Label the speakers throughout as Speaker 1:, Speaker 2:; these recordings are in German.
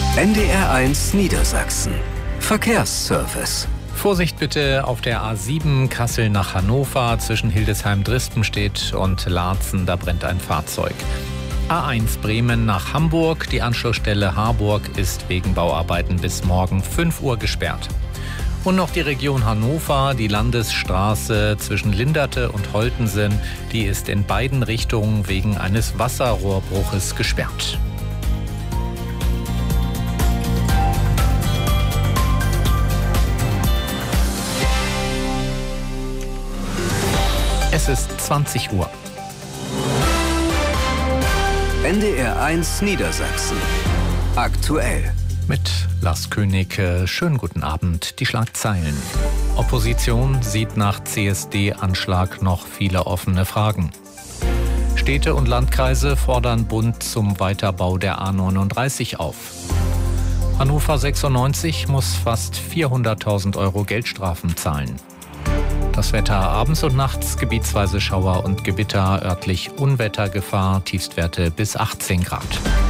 Speaker 1: NDR1 Niedersachsen. Verkehrsservice.
Speaker 2: Vorsicht bitte auf der A7 Kassel nach Hannover zwischen Hildesheim-Drispenstedt und Laatzen, da brennt ein Fahrzeug. A1 Bremen nach Hamburg, die Anschlussstelle Harburg ist wegen Bauarbeiten bis morgen 5 Uhr gesperrt. Und noch die Region Hannover, die Landesstraße zwischen Linderte und Holtensen, die ist in beiden Richtungen wegen eines Wasserrohrbruches gesperrt. Es ist 20 Uhr.
Speaker 1: NDR1 Niedersachsen. Aktuell.
Speaker 2: Mit Lars König, schönen guten Abend. Die Schlagzeilen. Opposition sieht nach CSD-Anschlag noch viele offene Fragen. Städte und Landkreise fordern Bund zum Weiterbau der A39 auf. Hannover 96 muss fast 400.000 € Geldstrafen zahlen. Das Wetter abends und nachts, gebietsweise Schauer und Gewitter, örtlich Unwettergefahr, Tiefstwerte bis 18 Grad.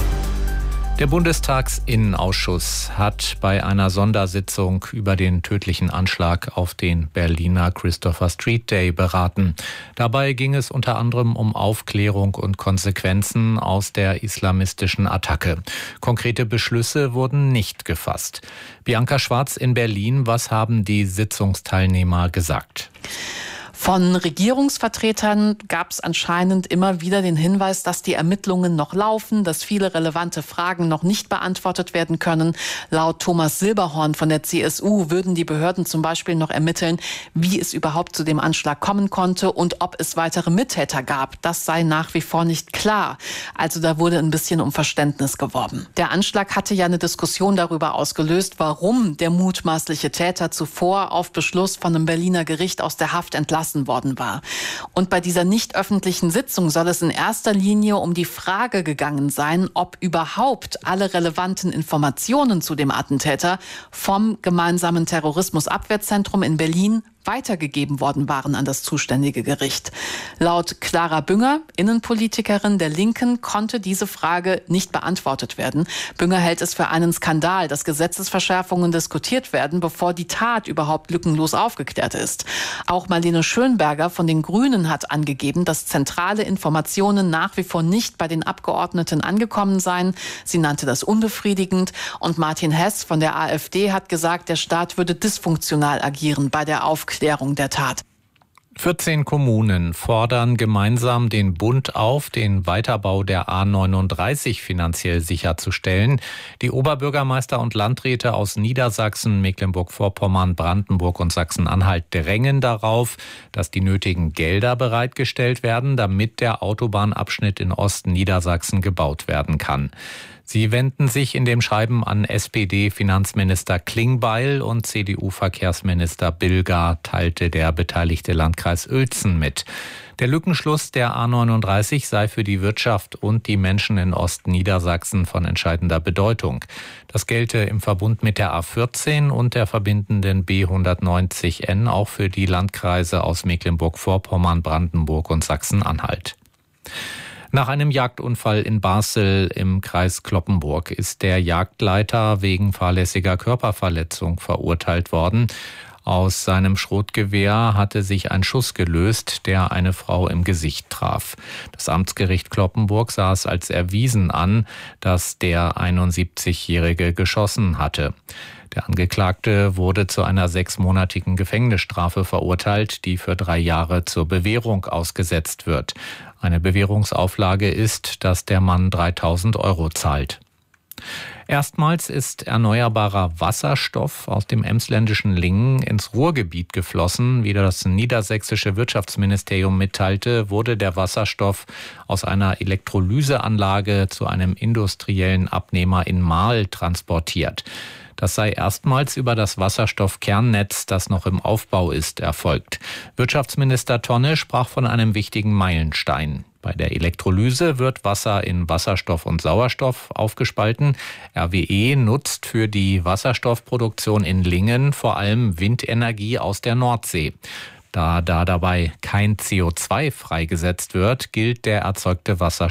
Speaker 2: Der Bundestagsinnenausschuss hat bei einer Sondersitzung über den tödlichen Anschlag auf den Berliner Christopher Street Day beraten. Dabei ging es unter anderem um Aufklärung und Konsequenzen aus der islamistischen Attacke. Konkrete Beschlüsse wurden nicht gefasst. Bianca Schwarz in Berlin, was haben die Sitzungsteilnehmer gesagt?
Speaker 3: Von Regierungsvertretern gab es anscheinend immer wieder den Hinweis, dass die Ermittlungen noch laufen, dass viele relevante Fragen noch nicht beantwortet werden können. Laut Thomas Silberhorn von der CSU würden die Behörden zum Beispiel noch ermitteln, wie es überhaupt zu dem Anschlag kommen konnte und ob es weitere Mittäter gab. Das sei nach wie vor nicht klar. Also da wurde ein bisschen um Verständnis geworben. Der Anschlag hatte ja eine Diskussion darüber ausgelöst, warum der mutmaßliche Täter zuvor auf Beschluss von einem Berliner Gericht aus der Haft entlassen worden war. Und bei dieser nicht öffentlichen Sitzung soll es in erster Linie um die Frage gegangen sein, ob überhaupt alle relevanten Informationen zu dem Attentäter vom gemeinsamen Terrorismusabwehrzentrum in Berlin weitergegeben worden waren an das zuständige Gericht. Laut Clara Bünger, Innenpolitikerin der Linken, konnte diese Frage nicht beantwortet werden. Bünger hält es für einen Skandal, dass Gesetzesverschärfungen diskutiert werden, bevor die Tat überhaupt lückenlos aufgeklärt ist. Auch Marlene Schönberger von den Grünen hat angegeben, dass zentrale Informationen nach wie vor nicht bei den Abgeordneten angekommen seien. Sie nannte das unbefriedigend. Und Martin Hess von der AfD hat gesagt, der Staat würde dysfunktional agieren bei der Aufklärung der Tat.
Speaker 2: 14 Kommunen fordern gemeinsam den Bund auf, den Weiterbau der A39 finanziell sicherzustellen. Die Oberbürgermeister und Landräte aus Niedersachsen, Mecklenburg-Vorpommern, Brandenburg und Sachsen-Anhalt drängen darauf, dass die nötigen Gelder bereitgestellt werden, damit der Autobahnabschnitt in Ostniedersachsen gebaut werden kann. Sie wenden sich in dem Schreiben an SPD-Finanzminister Klingbeil und CDU-Verkehrsminister Bilger, teilte der beteiligte Landkreis Uelzen mit. Der Lückenschluss der A39 sei für die Wirtschaft und die Menschen in Ostniedersachsen von entscheidender Bedeutung. Das gelte im Verbund mit der A14 und der verbindenden B190N auch für die Landkreise aus Mecklenburg-Vorpommern, Brandenburg und Sachsen-Anhalt. Nach einem Jagdunfall in Basel im Kreis Cloppenburg ist der Jagdleiter wegen fahrlässiger Körperverletzung verurteilt worden. Aus seinem Schrotgewehr hatte sich ein Schuss gelöst, der eine Frau im Gesicht traf. Das Amtsgericht Cloppenburg sah es als erwiesen an, dass der 71-Jährige geschossen hatte. Der Angeklagte wurde zu einer 6-monatigen Gefängnisstrafe verurteilt, die für 3 Jahre zur Bewährung ausgesetzt wird. Eine Bewährungsauflage ist, dass der Mann 3.000 € zahlt. Erstmals ist erneuerbarer Wasserstoff aus dem emsländischen Lingen ins Ruhrgebiet geflossen. Wie das niedersächsische Wirtschaftsministerium mitteilte, wurde der Wasserstoff aus einer Elektrolyseanlage zu einem industriellen Abnehmer in Marl transportiert. Das sei erstmals über das Wasserstoffkernnetz, das noch im Aufbau ist, erfolgt. Wirtschaftsminister Tonne sprach von einem wichtigen Meilenstein. Bei der Elektrolyse wird Wasser in Wasserstoff und Sauerstoff aufgespalten. RWE nutzt für die Wasserstoffproduktion in Lingen vor allem Windenergie aus der Nordsee. Da dabei kein CO2 freigesetzt wird, gilt der erzeugte Wasserstoff